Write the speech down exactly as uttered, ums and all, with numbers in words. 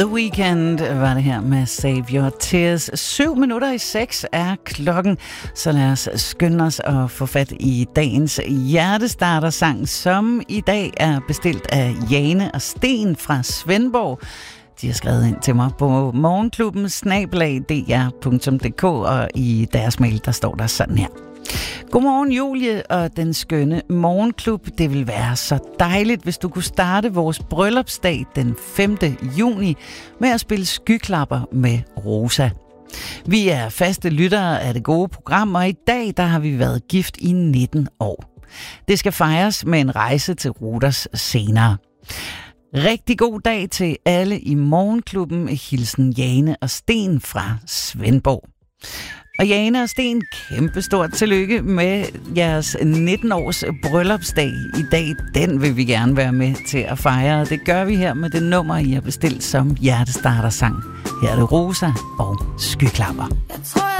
The Weeknd var det her med Save Your Tears. Syv minutter i seks er klokken, så lad os skynde os at få fat i dagens hjertestarter-sang, som i dag er bestilt af Jane og Sten fra Svendborg. De har skrevet ind til mig på morgenklubben snabel-a d r punktum d k, og i deres mail, der står der sådan her. Godmorgen Julie og den skønne morgenklub. Det vil være så dejligt, hvis du kunne starte vores bryllupsdag den femte juni med at spille Skyklapper med Rosa. Vi er faste lyttere af det gode program, og i dag der har vi været gift i nitten år. Det skal fejres med en rejse til Ruders senere. Rigtig god dag til alle i morgenklubben. Hilsen Jane og Sten fra Svendborg. Og Jane og Sten, kæmpestort tillykke med jeres nitten års bryllupsdag i dag. Den vil vi gerne være med til at fejre. Det gør vi her med det nummer, I har bestilt som hjertestarter-sang. Her er det Rosa og Skyklapper. Jeg tror,